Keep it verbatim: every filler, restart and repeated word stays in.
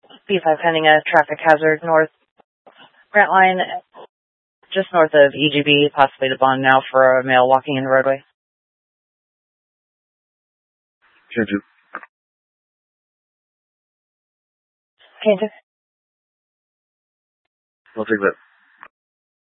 B five pending a traffic hazard north Grant Line, just north of E G B, possibly the bond now for a male walking in the roadway. Can't you? Can't you? I'll take that.